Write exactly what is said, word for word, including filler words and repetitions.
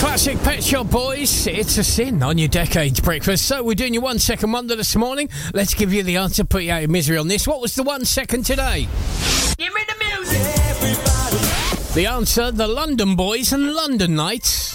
Classic Pet Shop Boys, It's a Sin on your Decades Breakfast. So we're doing your one second wonder this morning. Let's give you the answer, put you out of misery on this. What was the one second today? Give me the music. Everybody. The answer, the London Boys and London Nights.